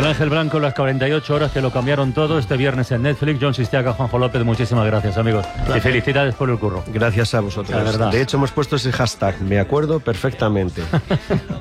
Ángel Blanco, las 48 horas que lo cambiaron todo este viernes en Netflix. John Sistiaga, Juanjo López, muchísimas gracias, amigos. Gracias. Y felicidades por el curro. Gracias a vosotros. De hecho, hemos puesto ese hashtag, me acuerdo perfectamente.